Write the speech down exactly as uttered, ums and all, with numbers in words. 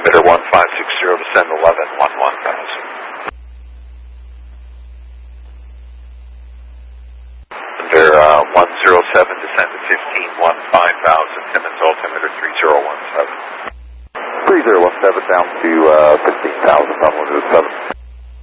Emitter one five six zero, descend eleven one one thousand. Emitter uh, one zero seven, descend to fifteen one five thousand, Timmins altimeter three zero one seven. three zero one seven down to uh, fifteen thousand, on one zero seven.